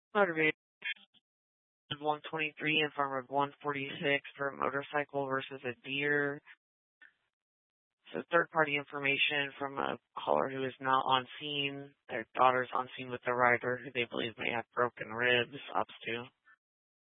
Motor vehicle 123 and farm road 146 for a motorcycle versus a deer. So third-party information from a caller who is not on scene. Their daughter's on scene with the rider who they believe may have broken ribs, ups to.